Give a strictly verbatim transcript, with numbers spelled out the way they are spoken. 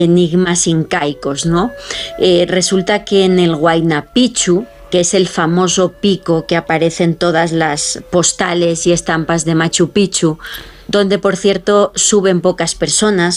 enigmas incaicos, ¿no? Eh, resulta que en el Huayna Picchu, que es el famoso pico que aparece en todas las postales y estampas de Machu Picchu, donde por cierto suben pocas personas